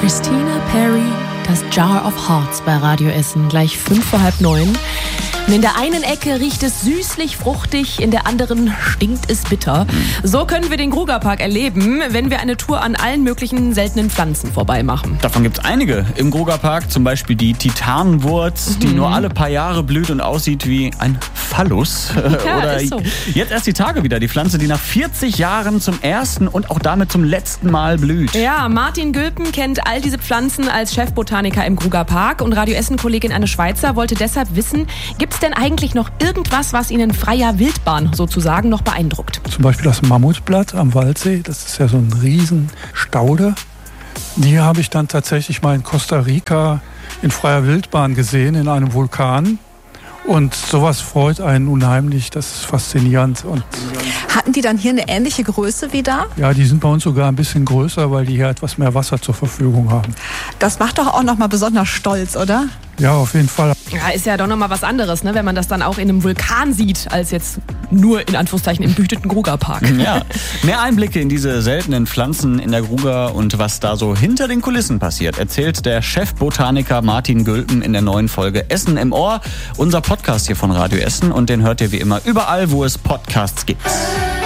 Christina Perri, das Jar of Hearts bei Radio Essen, gleich 8:55. Und in der einen Ecke riecht es süßlich fruchtig, in der anderen stinkt es bitter. So können wir den Grugapark erleben, wenn wir eine Tour an allen möglichen seltenen Pflanzen vorbeimachen. Davon gibt es einige im Grugapark, zum Beispiel die Titanenwurz, die nur alle paar Jahre blüht und aussieht wie ein Phallus. Ja, Oder ist so. Jetzt erst die Tage wieder, die Pflanze, die nach 40 Jahren zum ersten und auch damit zum letzten Mal blüht. Ja, Martin Gülpen kennt all diese Pflanzen als Chefbotaniker im Grugapark und Radio Essen-Kollegin Anne Schweizer wollte deshalb wissen, gibt es denn eigentlich noch irgendwas, was ihn in freier Wildbahn sozusagen noch beeindruckt? Zum Beispiel das Mammutblatt am Waldsee, das ist ja so ein Riesenstaude. Die habe ich dann tatsächlich mal in Costa Rica in freier Wildbahn gesehen, in einem Vulkan. Und sowas freut einen unheimlich, das ist faszinierend. Und Hatten die dann hier eine ähnliche Größe wie da? ja, die sind bei uns sogar ein bisschen größer, weil die hier etwas mehr Wasser zur Verfügung haben. Das macht doch auch noch mal besonders stolz, oder? Ja, auf jeden Fall. Ja, ist ja doch nochmal was anderes, ne, wenn man das dann auch in einem Vulkan sieht, als jetzt nur in Anführungszeichen im behüteten Grugapark. Ja, mehr Einblicke in diese seltenen Pflanzen in der Gruga und was da so hinter den Kulissen passiert, erzählt der Chefbotaniker Martin Gülpen in der neuen Folge Essen im Ohr. Unser Podcast hier von Radio Essen, und den hört ihr wie immer überall, wo es Podcasts gibt.